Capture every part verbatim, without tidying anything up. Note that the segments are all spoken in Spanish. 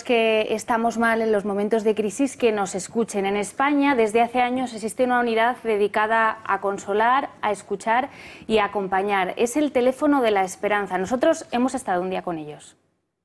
que estamos mal en los momentos de crisis que nos escuchen. En España, desde hace años, existe una unidad dedicada a consolar, a escuchar y a acompañar. Es el teléfono de la esperanza. Nosotros hemos estado un día con ellos.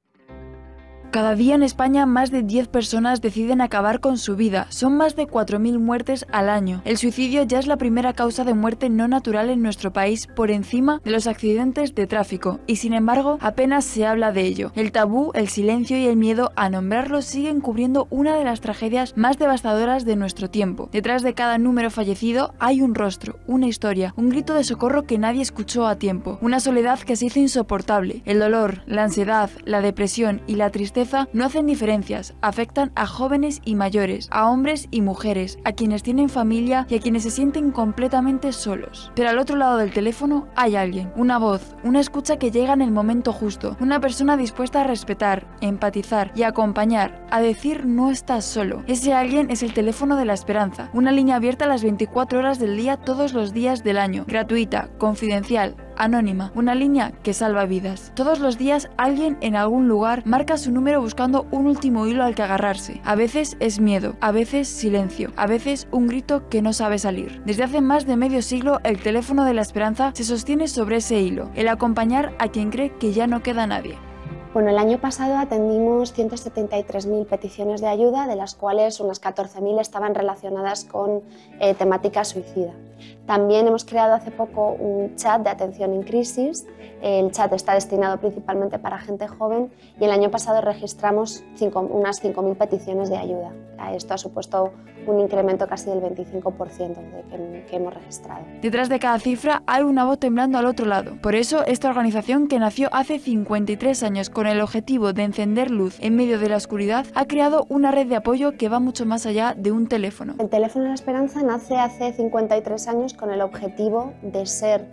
Cada día en España más de diez personas deciden acabar con su vida. Son más de cuatro mil muertes al año. El suicidio ya es la primera causa de muerte no natural en nuestro país, por encima de los accidentes de tráfico. Y sin embargo, apenas se habla de ello. El tabú, el silencio y el miedo a nombrarlo siguen cubriendo una de las tragedias más devastadoras de nuestro tiempo. Detrás de cada número fallecido hay un rostro, una historia, un grito de socorro que nadie escuchó a tiempo. Una soledad que se hizo insoportable. El dolor, la ansiedad, la depresión y la tristeza no hacen diferencias, afectan a jóvenes y mayores, a hombres y mujeres, a quienes tienen familia y a quienes se sienten completamente solos. Pero al otro lado del teléfono hay alguien, una voz, una escucha que llega en el momento justo, una persona dispuesta a respetar, empatizar y acompañar, a decir no estás solo. Ese alguien es el teléfono de la esperanza, una línea abierta a las veinticuatro horas del día todos los días del año, gratuita, confidencial, anónima, una línea que salva vidas. Todos los días alguien en algún lugar marca su número buscando un último hilo al que agarrarse. A veces es miedo, a veces silencio, a veces un grito que no sabe salir. Desde hace más de medio siglo el teléfono de la esperanza se sostiene sobre ese hilo, el acompañar a quien cree que ya no queda nadie. Bueno, el año pasado atendimos ciento setenta y tres mil peticiones de ayuda, de las cuales unas catorce mil estaban relacionadas con eh, temática suicida. También hemos creado hace poco un chat de atención en crisis. El chat está destinado principalmente para gente joven y el año pasado registramos cinco, unas cinco mil peticiones de ayuda. Esto ha supuesto un incremento casi del veinticinco por ciento de que, que hemos registrado. Detrás de cada cifra hay una voz temblando al otro lado. Por eso, esta organización, que nació hace cincuenta y tres años con el objetivo de encender luz en medio de la oscuridad, ha creado una red de apoyo que va mucho más allá de un teléfono. El Teléfono de la Esperanza nace hace cincuenta y tres años con el objetivo de ser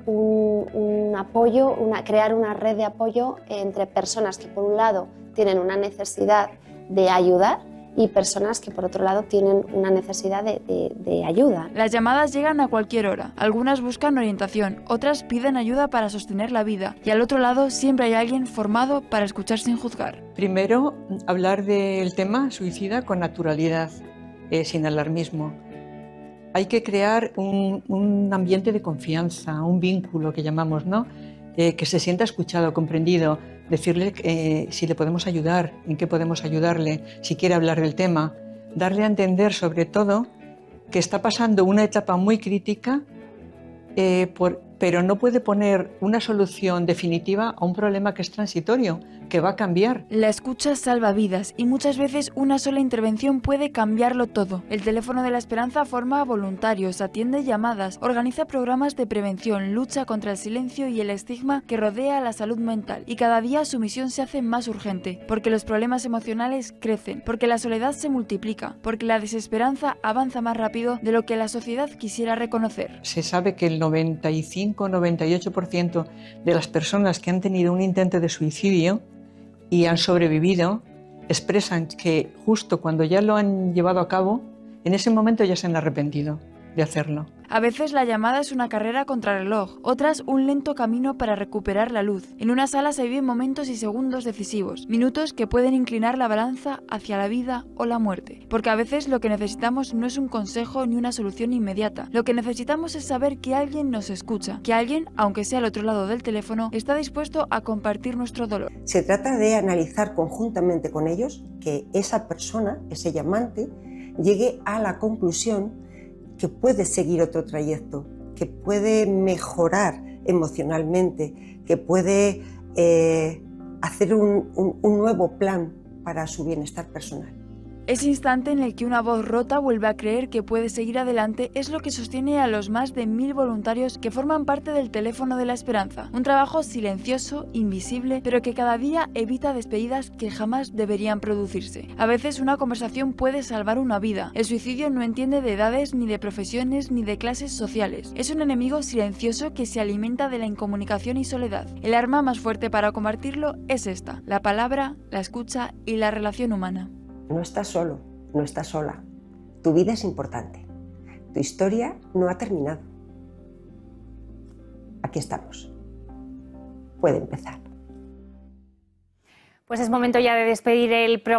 un, un apoyo, una, crear una red de apoyo entre personas que por un lado tienen una necesidad de ayudar y personas que por otro lado tienen una necesidad de, de, de ayuda. Las llamadas llegan a cualquier hora. Algunas buscan orientación, otras piden ayuda para sostener la vida y al otro lado siempre hay alguien formado para escuchar sin juzgar. Primero, hablar del tema suicida con naturalidad, eh, sin alarmismo. Hay que crear un, un ambiente de confianza, un vínculo que llamamos, ¿no? Eh, que se sienta escuchado, comprendido, decirle eh, si le podemos ayudar, en qué podemos ayudarle, si quiere hablar del tema, darle a entender sobre todo que está pasando una etapa muy crítica, eh, por, pero no puede poner una solución definitiva a un problema que es transitorio, que va a cambiar. La escucha salva vidas y muchas veces una sola intervención puede cambiarlo todo. El Teléfono de la Esperanza forma a voluntarios, atiende llamadas, organiza programas de prevención, lucha contra el silencio y el estigma que rodea a la salud mental. Y cada día su misión se hace más urgente, porque los problemas emocionales crecen, porque la soledad se multiplica, porque la desesperanza avanza más rápido de lo que la sociedad quisiera reconocer. Se sabe que el noventa y cinco a noventa y ocho por ciento de las personas que han tenido un intento de suicidio y han sobrevivido, expresan que justo cuando ya lo han llevado a cabo, en ese momento ya se han arrepentido de hacerlo. A veces la llamada es una carrera contra reloj, otras un lento camino para recuperar la luz. En una sala se viven momentos y segundos decisivos, minutos que pueden inclinar la balanza hacia la vida o la muerte. Porque a veces lo que necesitamos no es un consejo ni una solución inmediata. Lo que necesitamos es saber que alguien nos escucha, que alguien, aunque sea al otro lado del teléfono, está dispuesto a compartir nuestro dolor. Se trata de analizar conjuntamente con ellos que esa persona, ese llamante, llegue a la conclusión que puede seguir otro trayecto, que puede mejorar emocionalmente, que puede eh, hacer un, un, un nuevo plan para su bienestar personal. Ese instante en el que una voz rota vuelve a creer que puede seguir adelante es lo que sostiene a los más de mil voluntarios que forman parte del Teléfono de la Esperanza. Un trabajo silencioso, invisible, pero que cada día evita despedidas que jamás deberían producirse. A veces una conversación puede salvar una vida. El suicidio no entiende de edades, ni de profesiones, ni de clases sociales. Es un enemigo silencioso que se alimenta de la incomunicación y soledad. El arma más fuerte para combatirlo es esta: la palabra, la escucha y la relación humana. No estás solo, no estás sola. Tu vida es importante. Tu historia no ha terminado. Aquí estamos. Puede empezar. Pues es momento ya de despedir el programa.